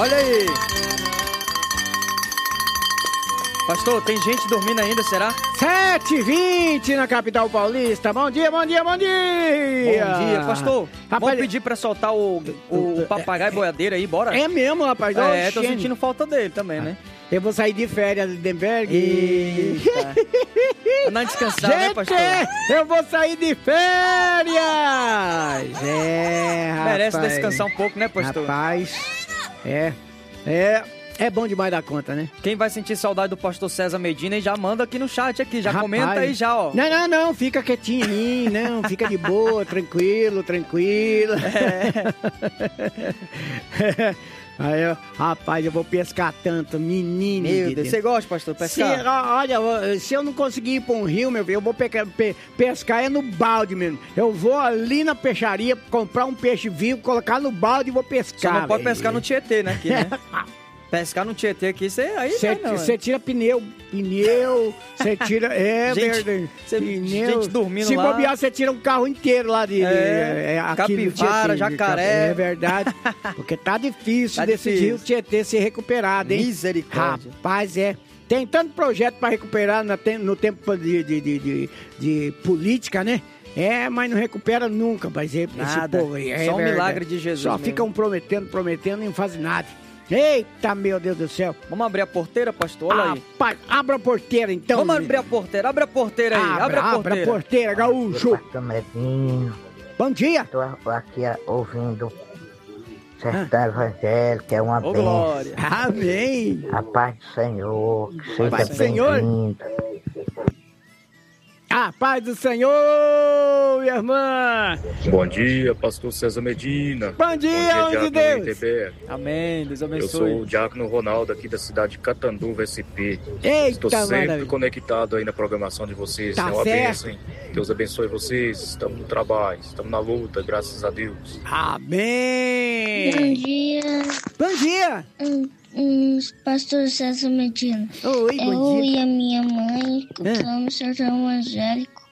Olha aí. Pastor, tem gente dormindo ainda, será? 7h20 na capital paulista. Bom dia, bom dia, bom dia. Bom dia, pastor. Rapaz, vamos pedir pra soltar o papagaio boiadeiro aí, bora? É mesmo, rapaz. Tô sentindo falta dele também, né? Eu vou sair de férias, Lindenberg. Eita. Não descansar, gente, né, pastor? Eu vou sair de férias. Rapaz. Merece descansar um pouco, né, pastor? Rapaz, é bom demais da conta, né? Quem vai sentir saudade do pastor César Medina, já manda aqui no chat, aqui, já comenta aí já, ó. Não, fica quietinho aí, não, fica de boa, tranquilo. Aí, rapaz, eu vou pescar tanto, menino. Meu Deus, você gosta, pastor, de pescar? Olha, se eu não conseguir ir pra um rio, meu filho, eu vou pescar no balde mesmo. Eu vou ali na peixaria comprar um peixe vivo, colocar no balde e vou pescar. Você não pode pescar no Tietê, né, aqui, né? Pescar no Tietê aqui, você tira pneu, você tira... gente dormindo se lá. Se bobear, você tira um carro inteiro lá de... capivara, jacaré. É verdade, porque tá difícil rio Tietê ser recuperado, hein? Misericórdia. Rapaz, tem tanto projeto pra recuperar no tempo de política, né? Mas não recupera nunca, mas esse povo aí. Só um milagre de Jesus Só mesmo. ficam prometendo e não fazem nada. Eita, meu Deus do céu. Vamos abrir a porteira, pastor? Olha aí. Rapaz, abra a porteira então. Vamos abrir a porteira, abre a porteira aí. Abra a porteira, gaúcho. Bom dia. Estou aqui ouvindo Sertão Evangélico, que é uma bênção. Glória. Amém. A paz do Senhor, que seja paz do Senhor. bem-vinda. A paz do Senhor, minha irmã. Bom dia, pastor César Medina. Bom dia, homem de Deus. Amém, Deus abençoe. Eu sou o Diácono Ronaldo, aqui da cidade de Catanduva, SP. Eita, estou sempre maravilha. Conectado aí na programação de vocês. Tá é uma certo. bênção, hein? Deus abençoe vocês. Estamos no trabalho, estamos na luta, graças a Deus. Amém. Bom dia. Bom dia. Pastor César Medina. Oi, bom dia. E a minha mãe escutamos o sertão evangélico.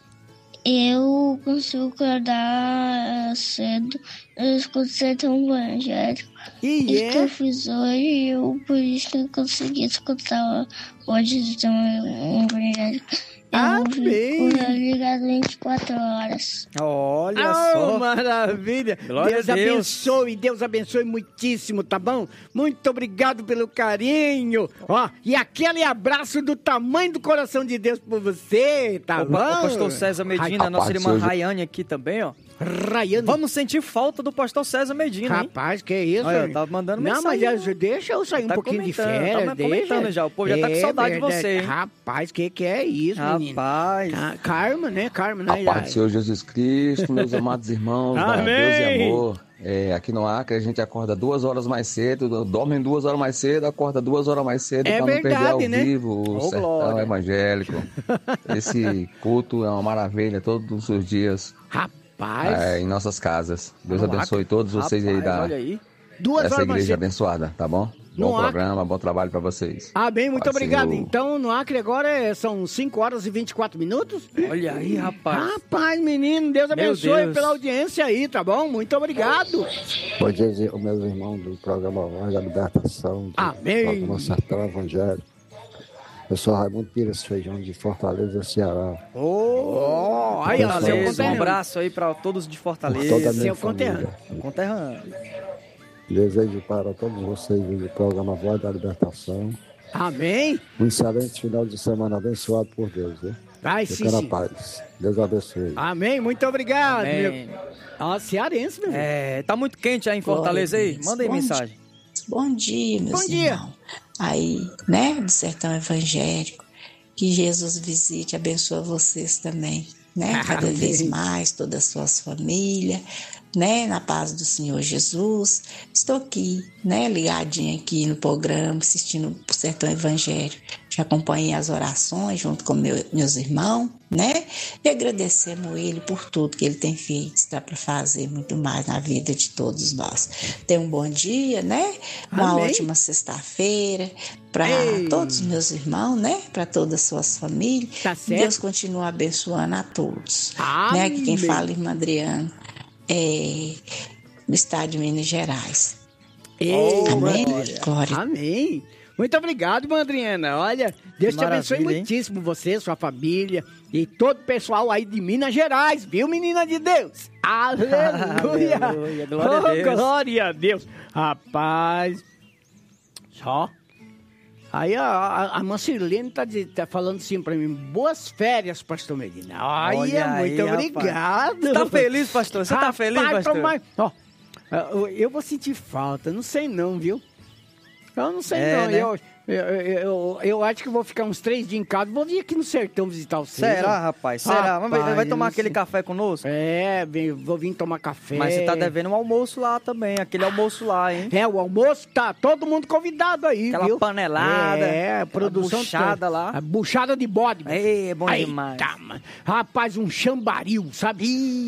Eu consigo acordar cedo. Eu escuto o sertão evangélico. Isso que eu fiz hoje, por isso que eu consegui escutar hoje o sertão evangélico. Eu fico ligado 24 horas. Olha só. Maravilha. Glória a Deus. Deus abençoe muitíssimo, tá bom? Muito obrigado pelo carinho. Ó, e aquele abraço do tamanho do coração de Deus por você, tá bom? O pastor César Medina, nossa irmã Rayane aqui também, ó. Rayane. Vamos sentir falta do pastor César Medina, hein? Rapaz, que isso? Olha, tá mandando mensagem. Não, mas deixa eu sair um pouquinho de férias. Tá comentando já, o povo já tá com saudade de você, hein? Rapaz, que é isso, menino? Rapaz. Karma, né? A paz do Senhor Jesus Cristo, meus amados irmãos, Amém. Deus e amor. Aqui no Acre a gente acorda 2 horas mais cedo, dorme 2 horas mais cedo, acorda 2 horas mais cedo para não perder ao vivo o sertão evangélico. Esse culto é uma maravilha todos os dias. Rapaz. Em nossas casas. Deus abençoe todos vocês aí dessa igreja abençoada, tá bom? Bom programa, bom trabalho pra vocês. Bem, muito obrigado. Então, no Acre agora são 5 horas e 24 minutos. Olha aí, rapaz. Rapaz, menino, Deus abençoe pela audiência aí, tá bom? Muito obrigado. Bom dia, meus irmãos do programa Voz da Libertação. Amém. Do programa Sertão Evangélico. Eu sou Raimundo Pires Feijão, de Fortaleza, Ceará. Aí, ó, um abraço aí pra todos de Fortaleza. Toda a minha família. Conterrâneo. Desejo para todos vocês do programa Voz da Libertação. Amém. Um excelente final de semana abençoado por Deus, né? Fica na paz. Deus abençoe. Amém, muito obrigado. Amém. Cearense, meu filho. Tá muito quente aí em Fortaleza aí? Manda aí mensagem. Bom dia, meus irmãos. Aí, né, do sertão evangélico. Que Jesus visite, abençoe vocês também, né? Cada vez mais, todas as suas famílias, né? Na paz do Senhor Jesus. Estou aqui, né? Ligadinha aqui no programa, assistindo o Sertão Evangélico. Já acompanhei as orações junto com meus irmãos, né? E agradecemos ele por tudo que ele tem feito. Está para fazer muito mais na vida de todos nós. Tenha um bom dia, né? Uma ótima sexta-feira para todos os meus irmãos, né? Para todas as suas famílias. Tá certo. Deus continua abençoando a todos. Né? Aqui quem fala é irmã Adriana, no estado de Minas Gerais. Amém? Glória. Amém. Muito obrigado, Madriana. Olha, Deus te abençoe muitíssimo, você, sua família e todo o pessoal aí de Minas Gerais, viu, menina de Deus? Aleluia! Aleluia, glória a Deus. Glória a Deus. Rapaz, só. Aí a Mancilene tá falando assim pra mim, boas férias, pastor Medina. Olha, muito obrigado. Você tá feliz, pastor? Você tá feliz, pastor? Ó, eu vou sentir falta, não sei não, viu? Eu não sei não, né? Eu acho que vou ficar uns 3 dias em casa, vou vir aqui no sertão visitar você. Será, rapaz? Será? Vai tomar aquele café conosco? Vou vir tomar café. Mas você tá devendo um almoço lá também, aquele almoço lá, hein? O almoço tá todo mundo convidado aí, aquela viu? Panelada. Produção buchada lá. A buchada de bode. É bom demais. Rapaz, um chambaril, sabe?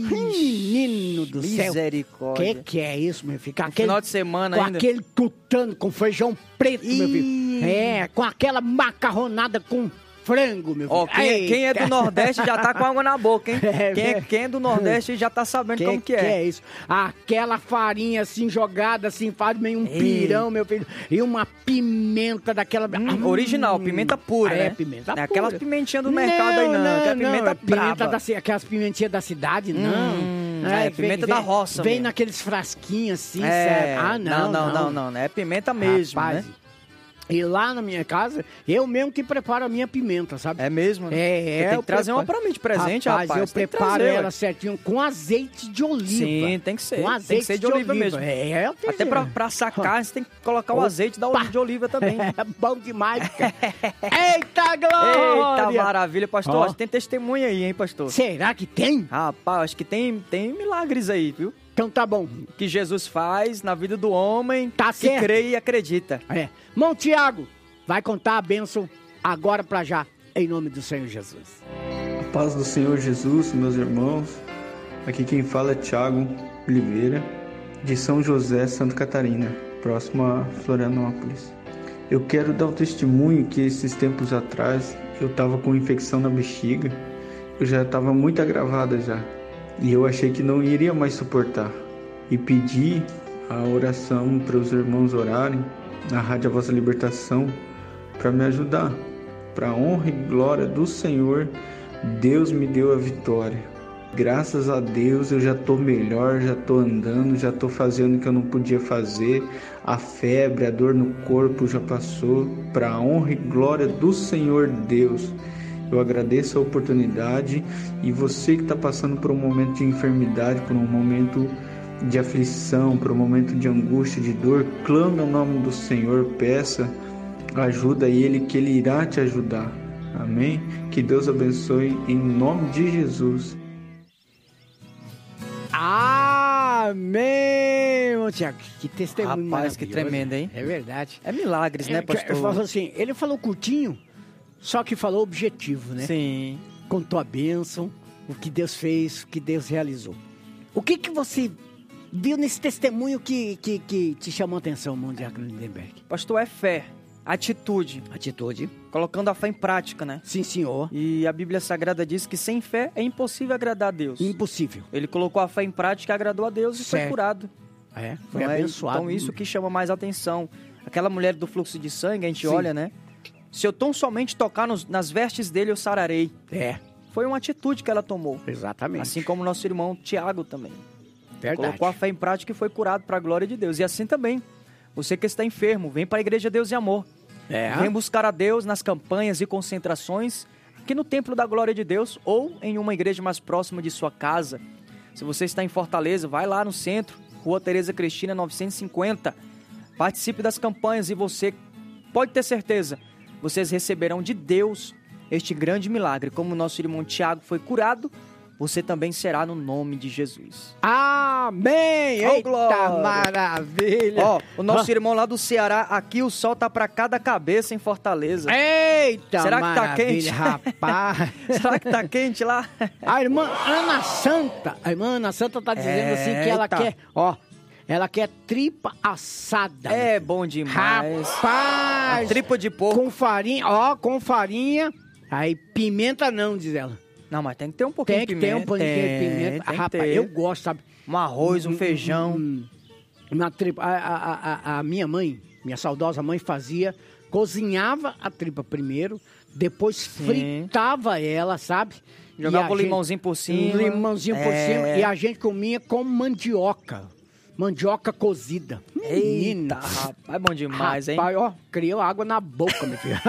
Menino do céu. Misericórdia. Que é isso, meu filho? Final de semana com ainda. Com aquele tutano, com feijão preto, meu filho. Com aquela macarronada com frango, meu filho. Quem é do Nordeste já tá com água na boca, hein? Quem é do Nordeste já tá sabendo como que é. Que é isso? Aquela farinha assim, jogada assim, faz meio um pirão, meu filho. E uma pimenta daquela... original, pimenta pura, né? Pimenta pura. Aquelas pimentinhas do mercado aí não, aquela pimenta braba. Aquelas pimentinhas da cidade, não. Pimenta da roça. Vem naqueles frasquinhos assim, sério. Não. É pimenta mesmo, rapaz, né? E lá na minha casa, eu mesmo que preparo a minha pimenta, sabe? É mesmo? Você tem que trazer uma pra mim de presente, rapaz. Eu preparo ela certinho com azeite de oliva. Sim, tem que ser. Com azeite tem que ser de oliva mesmo. Até pra sacar, você tem que colocar o azeite de oliva também. É bom demais, cara. Eita, glória! Eita, maravilha, pastor. Acho que tem testemunha aí, hein, pastor? Será que tem? Rapaz, acho que tem milagres aí, viu? Então tá bom. Que Jesus faz na vida do homem que crê e acredita. Irmão Tiago, vai contar a bênção agora pra já, em nome do Senhor Jesus. A paz do Senhor Jesus, meus irmãos. Aqui quem fala é Tiago Oliveira, de São José, Santa Catarina, próximo a Florianópolis. Eu quero dar um testemunho que esses tempos atrás eu estava com infecção na bexiga. Eu já estava muito agravada já. E eu achei que não iria mais suportar. E pedi a oração para os irmãos orarem na Rádio A Vossa Libertação para me ajudar. Para a honra e glória do Senhor, Deus me deu a vitória. Graças a Deus eu já estou melhor, já estou andando, já estou fazendo o que eu não podia fazer. A febre, a dor no corpo já passou. Para a honra e glória do Senhor Deus. Eu agradeço a oportunidade e você que está passando por um momento de enfermidade, por um momento de aflição, por um momento de angústia, de dor, clame o nome do Senhor, peça ajuda a Ele que Ele irá te ajudar. Amém? Que Deus abençoe em nome de Jesus. Amém, meu Tiago. Que testemunho. Rapaz, que tremendo, hein? É verdade. É milagres, né, pastor? Ele falou curtinho, só que falou objetivo, né? Sim. Contou a bênção, o que Deus fez, o que Deus realizou. O que você viu nesse testemunho que te chamou a atenção, irmão Diácono Lindenberg? Pastor, é fé, atitude. Colocando a fé em prática, né? Sim, senhor. E a Bíblia Sagrada diz que sem fé é impossível agradar a Deus. Impossível. Ele colocou a fé em prática, agradou a Deus e foi curado. Foi abençoado. Então isso que chama mais atenção. Aquela mulher do fluxo de sangue, a gente olha, né? Se eu tão somente tocar nas vestes dele, eu sararei. Foi uma atitude que ela tomou. Exatamente. Assim como nosso irmão Tiago também. Verdade. Colocou a fé em prática e foi curado para a glória de Deus. E assim também, você que está enfermo, vem para a Igreja Deus e Amor. Vem buscar a Deus nas campanhas e concentrações, aqui no Templo da Glória de Deus ou em uma igreja mais próxima de sua casa. Se você está em Fortaleza, vai lá no centro, Rua Tereza Cristina, 950. Participe das campanhas e você pode ter certeza, vocês receberão de Deus este grande milagre. Como o nosso irmão Tiago foi curado, você também será no nome de Jesus. Amém! Eita, glória! Maravilha! O nosso irmão lá do Ceará, aqui o sol tá pra cada cabeça em Fortaleza. Eita, será que tá quente? Rapaz! Será que tá quente lá? A irmã Ana Santa tá dizendo assim que ela quer, ela quer tripa assada. É bom demais. Rapaz! A tripa de porco. Com farinha. Aí pimenta não, diz ela. Não, mas tem que ter um pouquinho de pimenta. Tem um pouquinho de pimenta. Rapaz, eu gosto, sabe? Um arroz, um feijão. A minha mãe, minha saudosa mãe, cozinhava a tripa primeiro, depois fritava ela, sabe? Jogava o limãozinho por cima. E a gente comia com mandioca. Mandioca cozida. Eita, rapaz, bom demais, hein? Rapaz, ó, criou água na boca, meu filho.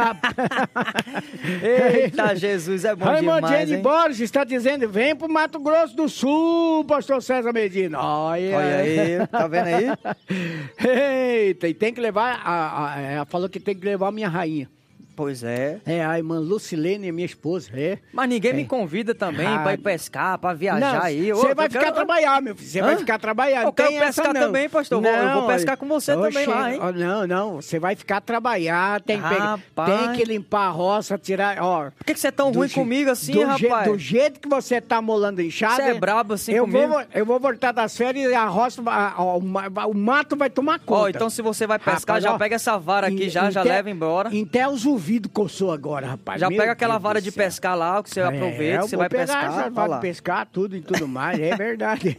Eita, Jesus, é bom demais, hein? Borges está dizendo, vem pro Mato Grosso do Sul, pastor César Medina. Olha aí, tá vendo aí? Eita, e tem que levar, ela falou que tem que levar a minha rainha. Pois é. A irmã Lucilene é minha esposa, Mas ninguém me convida também pra ir pescar, pra viajar aí. Você vai ficar trabalhar, meu filho. Você vai ficar trabalhar. Eu quero pescar também, pastor. Eu vou pescar com você também lá, hein? Não. Você vai ficar trabalhar, tem que limpar a roça, tirar... Ó, por que você é tão ruim comigo assim, rapaz? Do jeito que você tá molando enxada... Você é brabo assim comigo? Eu vou voltar das férias e a roça, o mato vai tomar conta. Ó, então se você vai pescar, já pega essa vara aqui, já leva embora. Até os ouvidos coçou agora, rapaz. Já pega aquela vara de pescar lá, que você aproveita, que você vai pescar. Já vai pescar tudo e tudo mais, é verdade.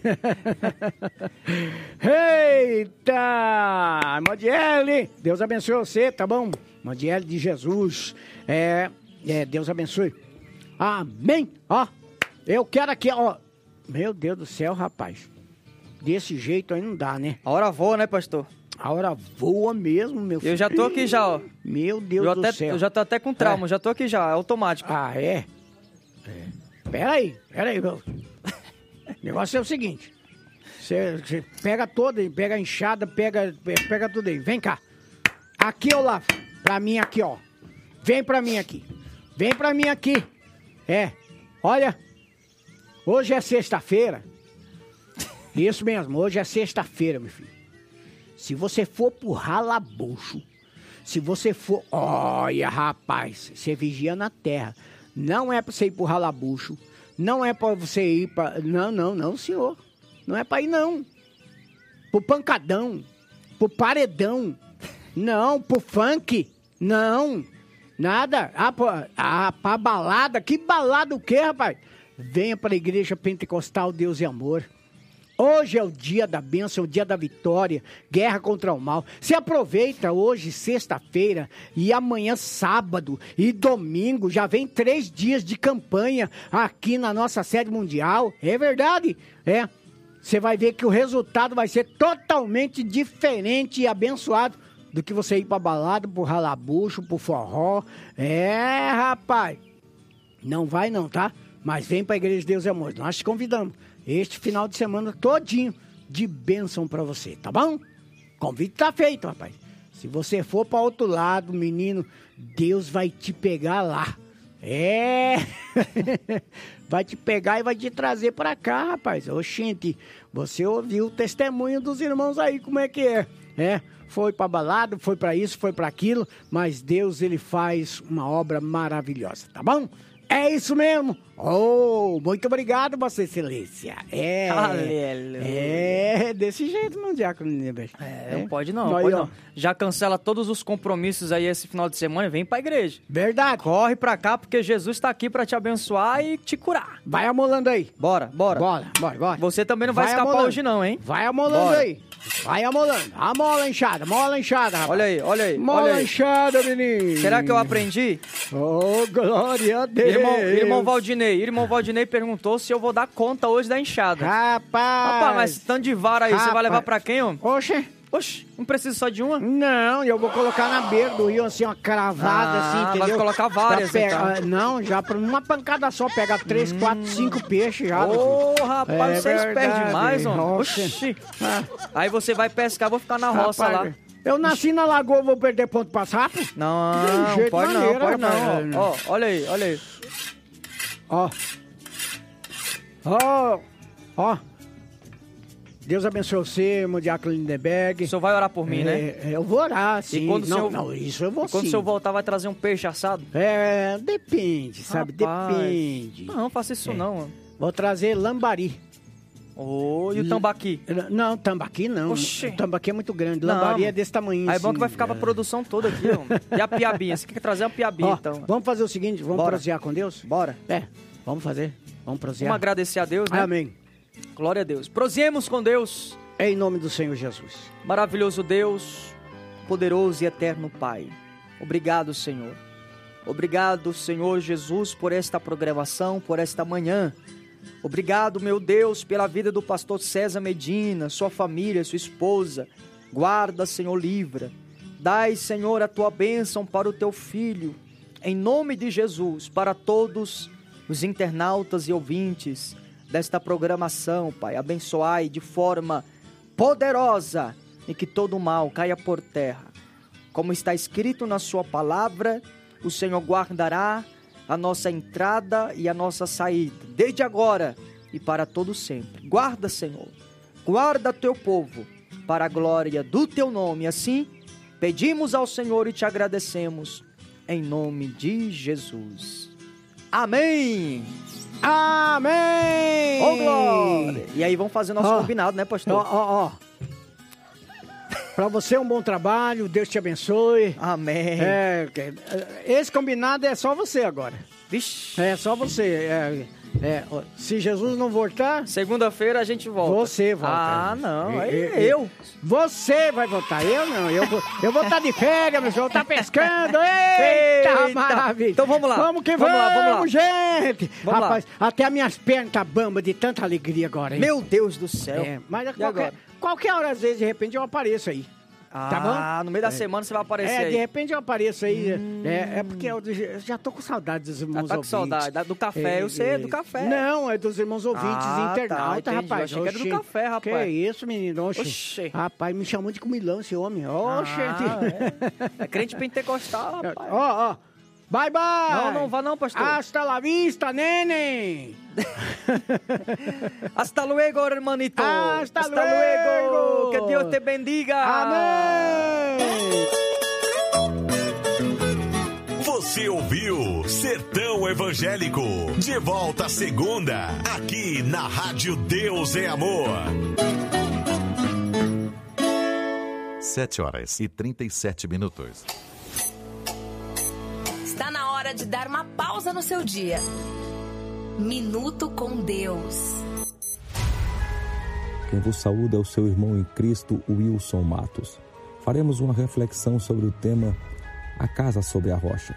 Eita! Modiele, Deus abençoe você, tá bom? Modiele de Jesus, Deus abençoe. Amém! Ó, eu quero aqui, ó. Meu Deus do céu, rapaz. Desse jeito aí não dá, né? A hora voa, né, pastor? A hora voa mesmo, meu filho. Eu já tô aqui já, ó. Meu Deus do céu. Eu já tô até com trauma, já tô aqui já, é automático. É? Peraí, meu. O negócio é o seguinte. Você pega toda, pega a enxada, pega tudo aí. Vem cá. Aqui eu lavo. Pra mim aqui, ó. Vem pra mim aqui. Olha. Hoje é sexta-feira. Isso mesmo, hoje é sexta-feira, meu filho. Se você for pro ralabucho, se você for... Olha, rapaz, você vigia na terra. Não é pra você ir pro ralabucho. Não é pra você ir pra... Não, senhor. Não é pra ir, não. Pro pancadão. Pro paredão. Não, pro funk. Não. Nada. Pra balada. Que balada o quê, rapaz? Venha pra Igreja Pentecostal Deus e Amor. Hoje é o dia da bênção, o dia da vitória, guerra contra o mal. Se aproveita hoje, sexta-feira, e amanhã, sábado e domingo, já vem 3 dias de campanha aqui na nossa sede mundial. É verdade? Você vai ver que o resultado vai ser totalmente diferente e abençoado do que você ir pra balada, pro ralabucho, pro forró. Rapaz, não vai não, tá? Mas vem pra Igreja de Deus e Amor, nós te convidamos. Este final de semana todinho de bênção pra você, tá bom? Convite tá feito, rapaz. Se você for pra outro lado, menino, Deus vai te pegar lá. Vai te pegar e vai te trazer pra cá, rapaz. Oxente, você ouviu o testemunho dos irmãos aí, como é que é? Foi pra balada, foi pra isso, foi pra aquilo, mas Deus, ele faz uma obra maravilhosa, tá bom? É isso mesmo. Muito obrigado, Vossa Excelência. Aleluia. Desse jeito, meu diácono. Não pode não. Já cancela todos os compromissos aí esse final de semana e vem pra igreja. Verdade. Corre pra cá, porque Jesus tá aqui pra te abençoar e te curar. Vai amolando aí. Bora. Bora. Você também não vai escapar amolando hoje não, hein? Vai amolando aí. Vai amolando. Mola enxada, rapaz. Olha aí. Mola enxada, menino. Será que eu aprendi? Glória a Deus. Irmão Valdinei perguntou se eu vou dar conta hoje da enxada. Rapaz, mas tanto de vara aí, você vai levar pra quem, homem? Oxe, não precisa só de uma? Não, eu vou colocar na beira do rio, assim, uma cravada, assim, entendeu? Vai colocar várias, então. Não, já pra uma pancada só, pega 3, 4, 5 peixes já. Rapaz, você é esperto demais, homem. Oxi. Aí você vai pescar, vou ficar na roça lá. Eu nasci na lagoa, vou perder ponto pra sapo? Não, pode não. Ó, olha aí. Ó. Deus abençoe você, meu diácono Lindenberg. O senhor vai orar por mim, né? Eu vou orar, sim. E quando isso eu vou sim. Quando o senhor voltar, vai trazer um peixe assado? Depende, sabe? Depende. Não faça isso não, mano. Vou trazer lambari. E o tambaqui? Não, tambaqui não. Oxi. O tambaqui é muito grande. Lambari é desse tamanho. Aí é bom que vai ficar pra produção toda aqui, ó. E a piabinha? Você quer trazer uma piabinha, então? Vamos fazer o seguinte, vamos prosear com Deus? Bora. Vamos fazer. Vamos prosear. Vamos agradecer a Deus, né? Amém. Glória a Deus. Prosemos com Deus. Em nome do Senhor Jesus. Maravilhoso Deus, poderoso e eterno Pai. Obrigado, Senhor. Obrigado, Senhor Jesus, por esta programação, por esta manhã. Obrigado, meu Deus, pela vida do pastor César Medina, sua família, sua esposa. Guarda, Senhor, livra. Dai, Senhor, a tua bênção para o teu filho. Em nome de Jesus, para todos os internautas e ouvintes desta programação, Pai. Abençoai de forma poderosa e que todo mal caia por terra. Como está escrito na sua palavra, o Senhor guardará a nossa entrada e a nossa saída, desde agora e para todo sempre. Guarda, Senhor, guarda teu povo, para a glória do teu nome. Assim, pedimos ao Senhor e te agradecemos, em nome de Jesus. Amém! Amém! Ô, glória! E aí, vamos fazer nosso combinado, né, pastor? Para você um bom trabalho, Deus te abençoe. Amém. Esse combinado é só você agora. Vixe. É só você. Se Jesus não voltar... Segunda-feira a gente volta. Você volta. Ah, não. Eu. Você vai voltar. Eu não. Eu vou estar de férias, meu senhor. Tá pescando. Eita, maravilha. Então vamos lá. Vamos, gente. Vamos Rapaz, lá. até as minhas pernas tá bamba de tanta alegria agora, hein? Meu Deus do céu. Mas qualquer hora, às vezes, de repente, eu apareço aí. Tá bom? No meio da semana você vai aparecer aí. De repente eu apareço aí. É porque eu já tô com saudade dos irmãos ouvintes. Tá com saudade do café, eu sei, do café. Não, é dos irmãos ouvintes internautas, rapaz. Eu achei que era do café, rapaz. Que isso, menino? Oxê. Rapaz, me chamou de comilão esse homem. É crente pentecostal, rapaz. Ó. Bye, bye! Não vá não, pastor. Hasta la vista, neném! Hasta luego, hermanito! Hasta luego! Que Deus te bendiga! Amém! Você ouviu Sertão Evangélico. De volta segunda, aqui na Rádio Deus é Amor. 7h37. Está na hora de dar uma pausa no seu dia. Minuto com Deus. Quem vos saúda é o seu irmão em Cristo, Wilson Matos. Faremos uma reflexão sobre o tema A Casa sobre a Rocha.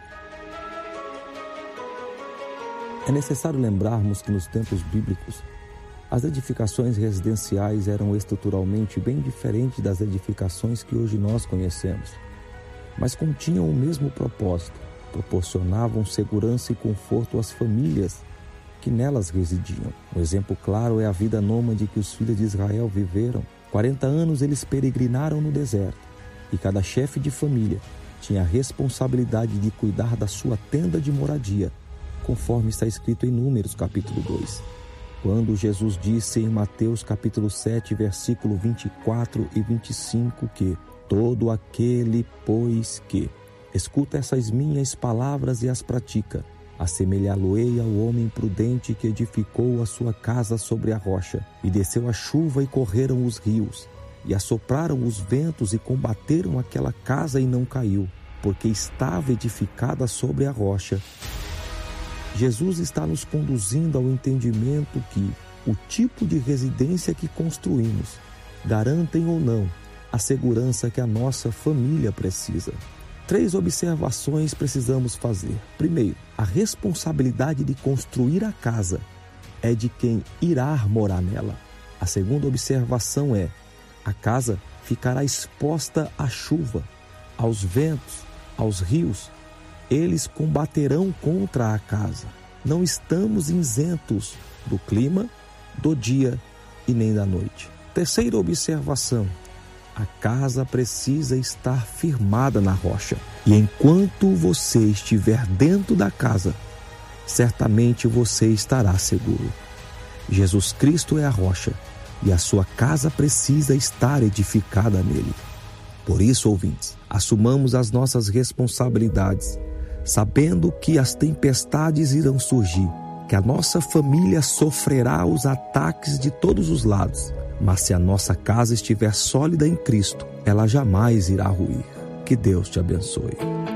É necessário lembrarmos que nos tempos bíblicos, as edificações residenciais eram estruturalmente bem diferentes das edificações que hoje nós conhecemos, mas continham o mesmo propósito. Proporcionavam segurança e conforto às famílias que nelas residiam. Um exemplo claro é a vida nômade que os filhos de Israel viveram. 40 anos eles peregrinaram no deserto e cada chefe de família tinha a responsabilidade de cuidar da sua tenda de moradia, conforme está escrito em Números capítulo 2. Quando Jesus disse em Mateus capítulo 7, versículo 24 e 25 que todo aquele, pois que escuta essas minhas palavras e as pratica, assemelhá-lo-ei ao homem prudente que edificou a sua casa sobre a rocha, e desceu a chuva e correram os rios, e assopraram os ventos e combateram aquela casa e não caiu, porque estava edificada sobre a rocha. Jesus está nos conduzindo ao entendimento que o tipo de residência que construímos garantem ou não a segurança que a nossa família precisa. 3 observações precisamos fazer. Primeiro, a responsabilidade de construir a casa é de quem irá morar nela. A segunda observação é: a casa ficará exposta à chuva, aos ventos, aos rios. Eles combaterão contra a casa. Não estamos isentos do clima, do dia e nem da noite. Terceira observação: a casa precisa estar firmada na rocha. E enquanto você estiver dentro da casa, certamente você estará seguro. Jesus Cristo é a rocha e a sua casa precisa estar edificada nele. Por isso, ouvintes, assumamos as nossas responsabilidades, sabendo que as tempestades irão surgir, que a nossa família sofrerá os ataques de todos os lados. Mas se a nossa casa estiver sólida em Cristo, ela jamais irá ruir. Que Deus te abençoe.